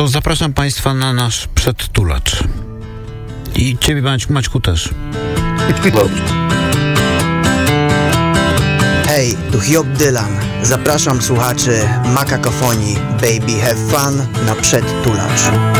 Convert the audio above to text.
to zapraszam Państwa na nasz przedtulacz. I Ciebie, Maćku, też. Hej, tu Hiob Dylan. Zapraszam słuchaczy Makakofonii Baby Have Fun na przedtulacz.